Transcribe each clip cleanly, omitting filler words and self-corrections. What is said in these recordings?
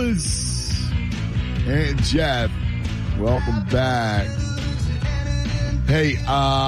Fellas and Jeff, welcome back. Hey,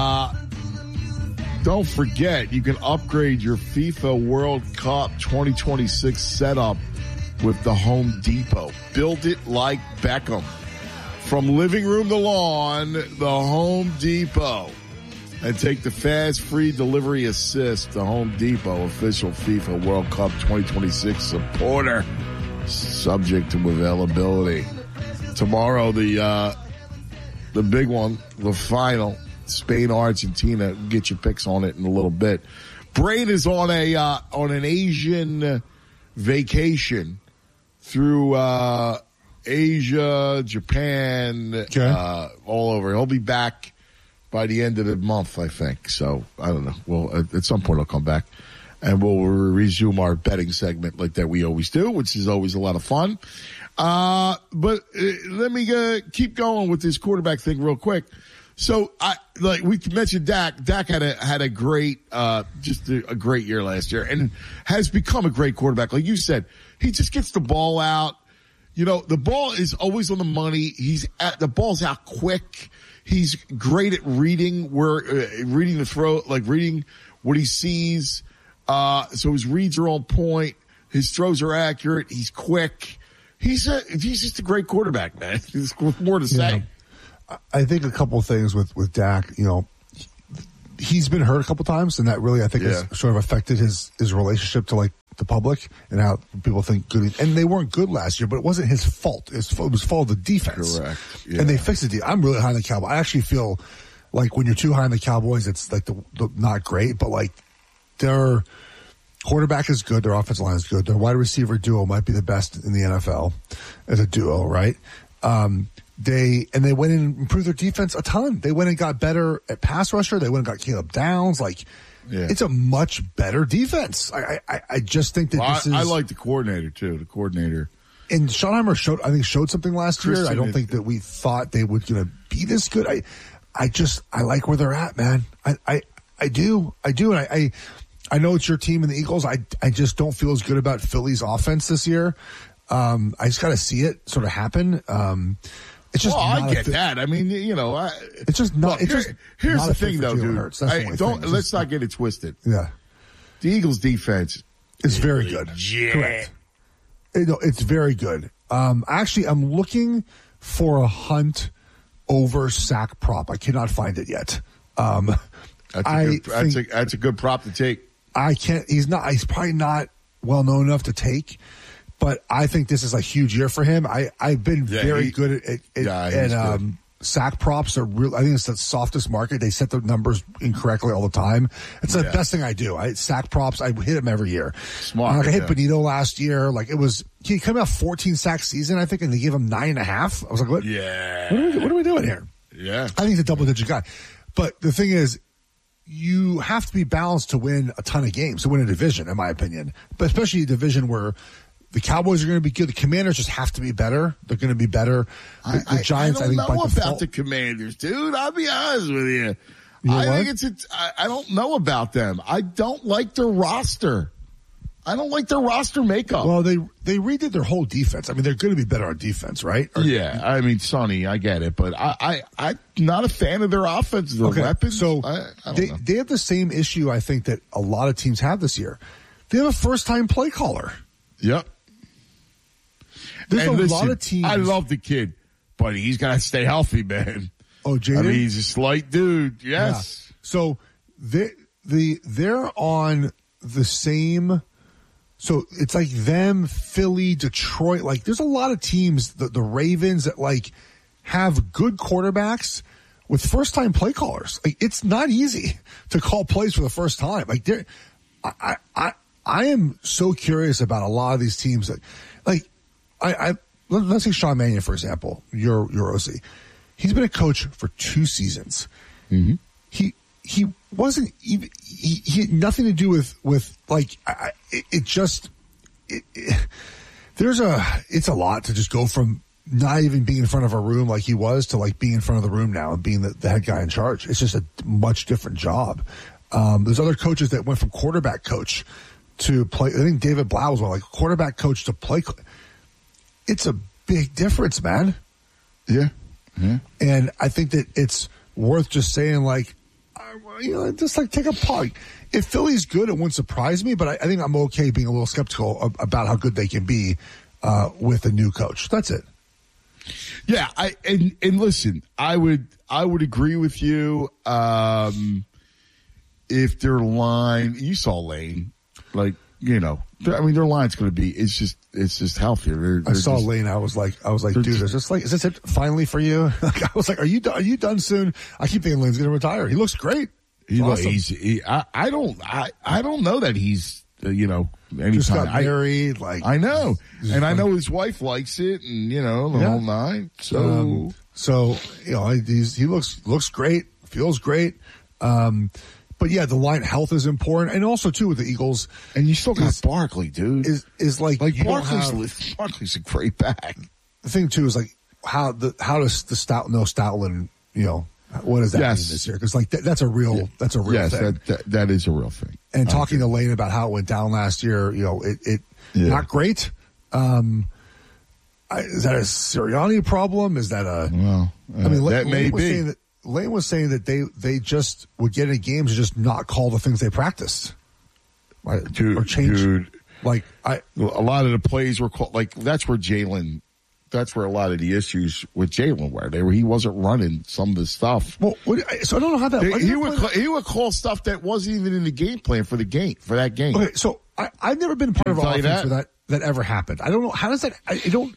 don't forget, you can upgrade your FIFA World Cup 2026 setup with the Home Depot. Build it like Beckham. From living room to lawn, the Home Depot. And take the fast, free delivery assist. The Home Depot, official FIFA World Cup 2026 supporter. Subject to availability. Tomorrow, the big one, the final, Spain, Argentina. Get your picks on it in a little bit. Brain is on an Asian vacation through Asia, Japan, all over. He'll be back by the end of the month, I think. So, I don't know. Well, at some point, I'll come back, and we'll resume our betting segment like that we always do, which is always a lot of fun. But let me keep going with this quarterback thing real quick. So, we mentioned Dak. Dak had a great, just a great year last year, and has become a great quarterback. Like you said, he just gets the ball out. You know, the ball is always on the money. The ball's out quick. He's great at reading reading the throw, like reading what he sees. So his reads are on point. His throws are accurate. He's quick. He's just a great quarterback, man. There's more to say. I think a couple of things with Dak, you know, he's been hurt a couple times, and that really, I think, has sort of affected his relationship to, like, the public and how people think good. And they weren't good last year, but it wasn't his fault. It was fault of the defense. Correct. Yeah. And they fixed the defense. I'm really high on the Cowboys. I actually feel like when you're too high on the Cowboys, it's like the not great, but like their quarterback is good. Their offensive line is good. Their wide receiver duo might be the best in the NFL as a duo, right? They went in and improved their defense a ton. They went and got better at pass rusher. They went and got Caleb Downs. Like, it's a much better defense. I just think that this is. I like the coordinator too. The coordinator. And Schottenheimer showed something last year. I don't think that we thought they were going to be this good. I like where they're at, man. I do. And I know it's your team and the Eagles. I just don't feel as good about Philly's offense this year. I just got to see it sort of happen. It's just I get that. I mean, you know, it's just not. It's just here's not the thing, though, dude. Let's not get it twisted. Yeah, the Eagles' defense is very good. Correct. It's very good. Actually, I'm looking for a Hunt over sack prop. I cannot find it yet. That's a good prop to take. I can't. He's probably not well known enough to take. But I think this is a huge year for him. I've been very good at sack props. Are real. I think it's the softest market. They set the numbers incorrectly all the time. It's the best thing I do. Sack props. I hit them every year. Smart. I hit Benito last year. Like he came out 14 sack season, I think, and they gave him 9.5. I was like, what? Yeah. What are we doing here? Yeah. I think he's a double-digit guy. But the thing is, you have to be balanced to win a ton of games, to win a division, in my opinion. But especially a division where the Cowboys are going to be good. The Commanders just have to be better. They're going to be better. The Giants, I think, by default. I don't know about the Commanders, dude. I'll be honest with you. I don't know about them. I don't like their roster. I don't like their roster makeup. Well, they redid their whole defense. I mean, they're going to be better on defense, right? Yeah. I mean, Sonny, I get it, but I'm not a fan of their offense, their weapons. So they have the same issue, I think, that a lot of teams have this year. They have a first-time play caller. Yep. There's a lot of teams. I love the kid, but he's got to stay healthy, man. Oh, Jaden? I mean, he's a slight dude. Yes. Yeah. So they're on the same. So it's like them, Philly, Detroit. Like there's a lot of teams, the Ravens, that like have good quarterbacks with first-time play callers. Like it's not easy to call plays for the first time. Like I am so curious about a lot of these teams that, like, let's take Sean Mannion, for example, your OC. He's been a coach for 2 seasons. Mm-hmm. He wasn't even, he had nothing to do with like, it's a lot to just go from not even being in front of a room like he was to like being in front of the room now and being the head guy in charge. It's just a much different job. There's other coaches that went from quarterback coach to play. I think David Blau was one, like quarterback coach to play. it's a big difference, man. Yeah. And I think that it's worth just saying, like, just like take a pause. If Philly's good, it wouldn't surprise me, but I think I'm okay being a little skeptical about how good they can be with a new coach. That's it. Yeah, and listen, I would agree with you. If their line, you saw Lane, like, their line's going to be, it's just healthier. I saw Lane. I was like, dude, is this it finally for you? Like, I was like, are you done soon? I keep thinking Lane's going to retire. He looks great. Awesome. I don't know that he's, anytime. Just got married. I know. And I know his wife likes it and, the whole nine. So, he looks great, feels great. But yeah, the line health is important, and also too with the Eagles. And you still got Barkley, dude. Is like Barkley's a great back. The thing too is like how does the Stoutland, what does that mean this year? Because like that's a real thing. That is a real thing. And talking to Lane about how it went down last year, it not great. Is that a Sirianni problem? Is that that may be. Lane was saying that they just would get in games and just not call the things they practiced, right? Or change. Dude, a lot of the plays were called. Like that's where a lot of the issues with Jalen were. He wasn't running some of the stuff. Well, so I don't know how that. He would call stuff that wasn't even in the game plan for that game. Okay, so I've never been part of an offense where that ever happened. I don't know how does that. I don't.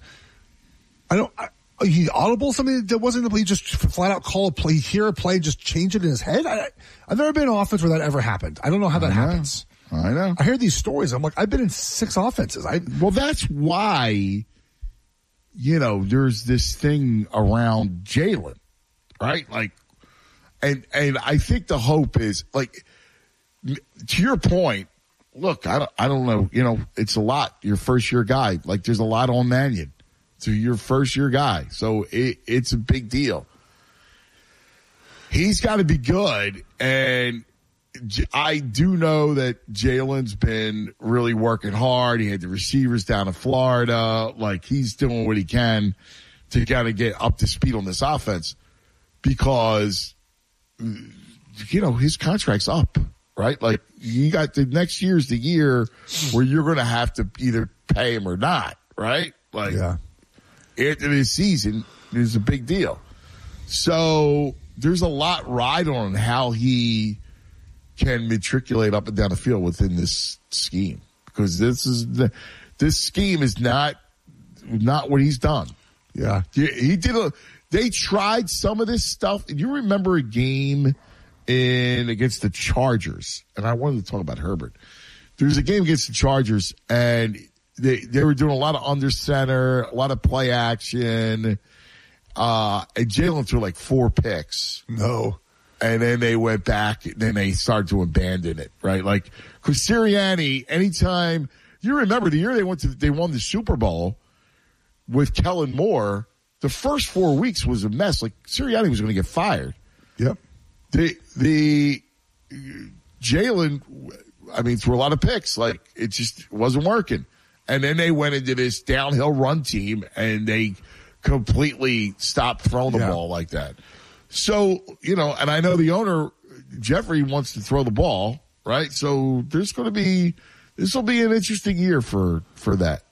He audible something that wasn't. He just flat out call a play, hear a play, just change it in his head. I've never been in an offense where that ever happened. I don't know how that happens. I know. I hear these stories. I'm like, I've been in 6 offenses. Well, that's why. There's this thing around Jalen, right? Like, and I think the hope is like, to your point. Look, I don't know. It's a lot. Your first year guy. Like, there's a lot on Mannion. To your first year guy. So it's a big deal. He's got to be good. And I do know that Jalen's been really working hard. He had the receivers down in Florida. Like he's doing what he can to kind of get up to speed on this offense because, his contract's up, right? Like you got the next year's the year where you're going to have to either pay him or not, right? Like, yeah. After this season is a big deal. So there's a lot riding on how he can matriculate up and down the field within this scheme because this scheme is not what he's done. Yeah. They tried some of this stuff. And you remember a game against the Chargers, and I wanted to talk about Herbert. There was a game against the Chargers, and they were doing a lot of under center, a lot of play action. And Jalen threw like 4 picks. No. And then they went back and then they started to abandon it, right? Like, cause Sirianni, anytime, you remember the year they won the Super Bowl with Kellen Moore, the first 4 weeks was a mess. Like, Sirianni was going to get fired. Yep. The Jalen, threw a lot of picks. Like, it just wasn't working. And then they went into this downhill run team and they completely stopped throwing the ball like that. So, and I know the owner, Jeffrey, wants to throw the ball, right? So this will be an interesting year for that.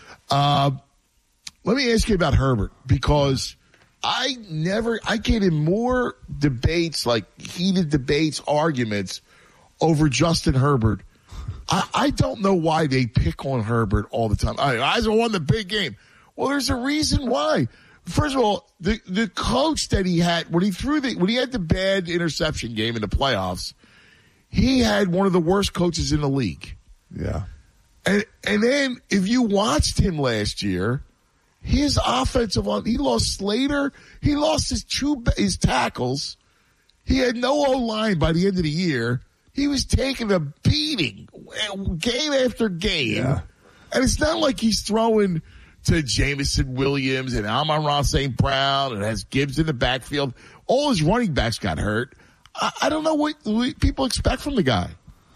Let me ask you about Herbert because I get in more debates, like heated debates, arguments over Justin Herbert. I don't know why they pick on Herbert all the time. I won the big game. Well, there's a reason why. First of all, the coach that he had when he had the bad interception game in the playoffs, he had one of the worst coaches in the league. Yeah. And then if you watched him last year, his offensive line, he lost Slater, he lost his tackles. He had no O-line by the end of the year. He was taking a beating game after game. Yeah. And it's not like he's throwing to Jameson Williams and Amon-Ra St. Brown and has Gibbs in the backfield. All his running backs got hurt. I don't know what people expect from the guy.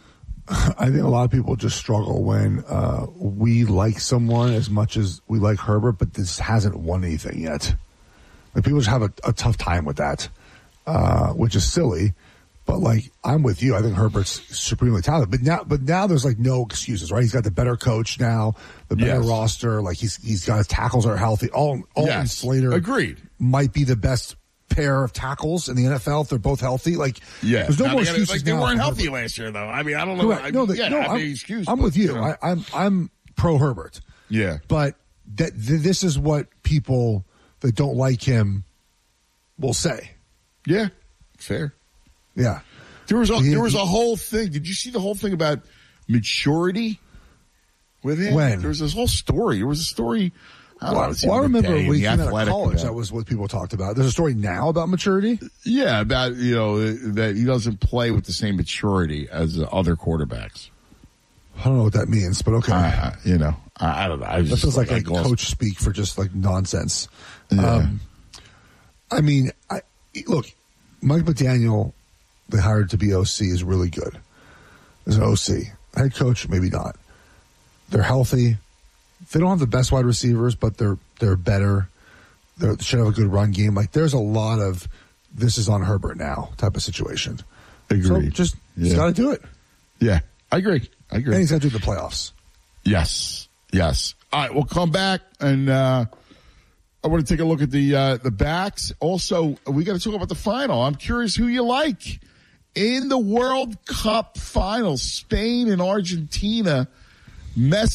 I think a lot of people just struggle when we like someone as much as we like Herbert, but this hasn't won anything yet. Like, people just have a tough time with that, which is silly. But, like, I'm with you. I think Herbert's supremely talented. But now there's, like, no excuses, right? He's got the better coach now, the better roster. Like, he's got his tackles are healthy. Alton Slater agreed. Might be the best pair of tackles in the NFL if they're both healthy. Like, there's no more excuses. Like, they weren't healthy last year, though. I mean, I don't know. I'm with you. I'm pro Herbert. Yeah. But this is what people that don't like him will say. Yeah. Fair. Yeah. There was a whole thing. Did you see the whole thing about maturity with him? When? There was this whole story. There was a story. I remember when he came out of college, that was what people talked about. There's a story now about maturity? Yeah, about, that he doesn't play with the same maturity as other quarterbacks. I don't know what that means, but okay. I don't know. That feels like coach speak for just like nonsense. Yeah. Look, Mike McDaniel, they hired to be OC, is really good. As an OC. Head coach, maybe not. They're healthy. They don't have the best wide receivers, but they're better. They should have a good run game. Like, there's a lot of this is on Herbert now type of situation. Agreed. So he's got to do it. Yeah, I agree. And he's got to do the playoffs. Yes. All right, we'll come back, and I want to take a look at the backs. Also, we got to talk about the final. I'm curious who you like in the World Cup final. Spain and Argentina. Messi